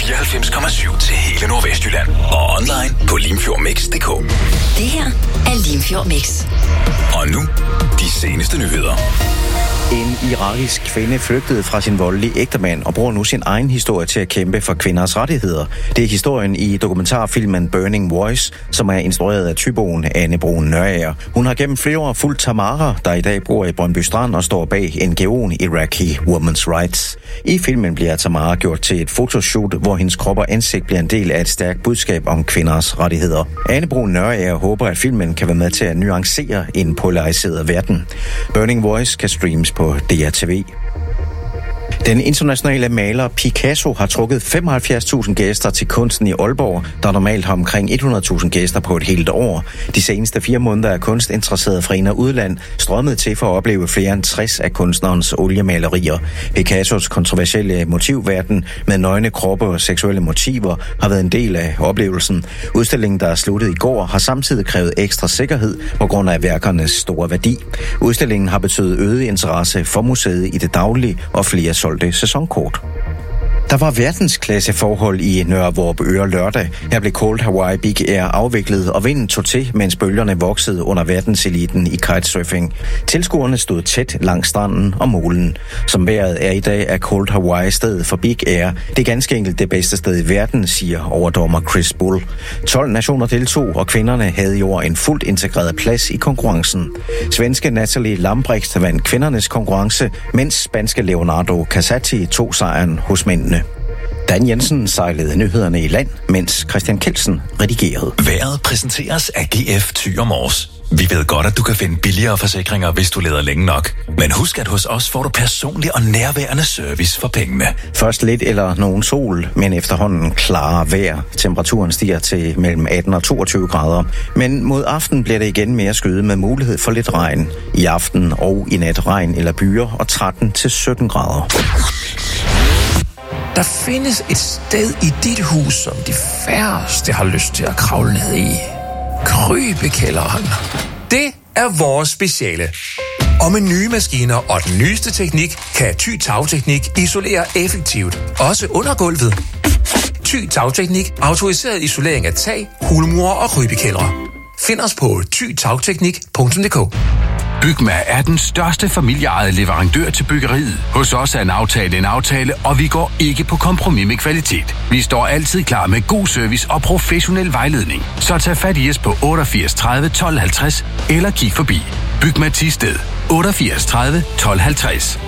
94,7 til hele Nordvestjylland. Og online på limfjordmix.dk. Det her er Limfjord Mix. Og nu, de seneste nyheder. En irakisk kvinde flygtede fra sin voldelige ægtemand og bruger nu sin egen historie til at kæmpe for kvinders rettigheder. Det er historien i dokumentarfilmen Burning Voice, som er instrueret af tyboen Anne Brun Nørager. Hun har gennem flere år fulgt Tamara, der i dag bor i Brøndby Strand og står bag NGO'en Iraqi Women's Rights. I filmen bliver Tamara gjort til et fotoshoot, hvor hendes krop og ansigt bliver en del af et stærkt budskab om kvinders rettigheder. Anne Brun Nørager håber, at filmen kan være med til at nuancere en polariseret verden. Burning Voice kan streames på DRTV. Den internationale maler Picasso har trukket 75.000 gæster til kunsten i Aalborg, der normalt har omkring 100.000 gæster på et helt år. De seneste 4 måneder er kunstinteresserede fra ind- og udland strømmet til for at opleve flere end 60 af kunstnerens oliemalerier. Picassos kontroversielle motivverden med nøgne kroppe og seksuelle motiver har været en del af oplevelsen. Udstillingen, der er sluttet i går, har samtidig krævet ekstra sikkerhed på grund af værkernes store værdi. Udstillingen har betydet øget interesse for museet i det daglige og flere solgte sæsonkort. Der var verdensklasseforhold i Nørre Vorupør lørdag. Her blev Cold Hawaii Big Air afviklet, og vinden tog til, mens bølgerne voksede under verdenseliten i kitesurfing. Tilskuerne stod tæt langs stranden og molen. Som vejret er i dag, er Cold Hawaii stedet for Big Air. Det er ganske enkelt det bedste sted i verden, siger overdommer Chris Bull. 12 nationer deltog, og kvinderne havde i år en fuldt integreret plads i konkurrencen. Svenske Natalie Lambrecht vandt kvindernes konkurrence, mens spanske Leonardo Casati tog sejren hos mændene. Dan Jensen sejlede nyhederne i land, mens Christian Kelsen redigerede. Vejret præsenteres af GF Thy og Mors. Vi ved godt, at du kan finde billigere forsikringer, hvis du leder længe nok. Men husk, at hos os får du personlig og nærværende service for pengene. Først lidt eller nogen sol, men efterhånden klare vejr. Temperaturen stiger til mellem 18 og 22 grader. Men mod aften bliver det igen mere skyde med mulighed for lidt regn. I aften og i nat regn eller byer og 13 til 17 grader. Der findes et sted i dit hus, som de færreste har lyst til at kravle ned i. Krybekælderen. Det er vores speciale. Og med nye maskiner og den nyeste teknik, kan Thy Tagteknik isolere effektivt, også under gulvet. Thy Tagteknik, autoriseret isolering af tag, hulmure og krybekældre. Find os på thytagteknik.dk. Bygma er den største familieejede leverandør til byggeriet. Hos os er en aftale, og vi går ikke på kompromis med kvalitet. Vi står altid klar med god service og professionel vejledning. Så tag fat i os på 88 30 12 50 eller kig forbi. Bygma Thisted 88 30 12 50.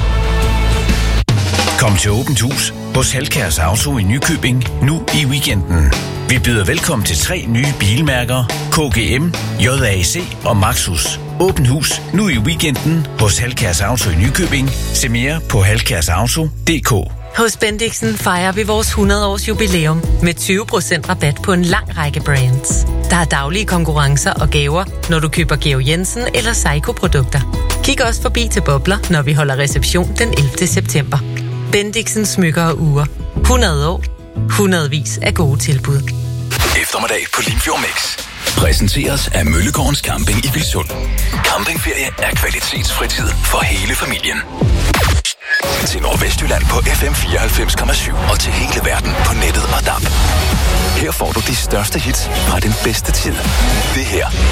Kom til Åbent Hus hos Halkjærs Auto i Nykøbing nu i weekenden. Vi byder velkommen til 3 nye bilmærker, KGM, JAC og Maxus. Åbent Hus nu i weekenden hos Halkjærs Auto i Nykøbing. Se mere på halkjærsauto.dk. Hos Bendixen fejrer vi vores 100-års jubilæum med 20% rabat på en lang række brands. Der er daglige konkurrencer og gaver, når du køber Georg Jensen eller Seiko-produkter. Kig også forbi til Bobler, når vi holder reception den 11. september. Bendixen smykker og ure. 100 år. Hundredvis af gode tilbud. Eftermiddag på Limfjord Mix. Præsenteres af Møllegårdens Camping i Vilsund. Campingferie er kvalitetsfritid for hele familien. Til Nordvestjylland på FM 94,7 og til hele verden på nettet og DAB. Her får du de største hits fra den bedste tid. Det her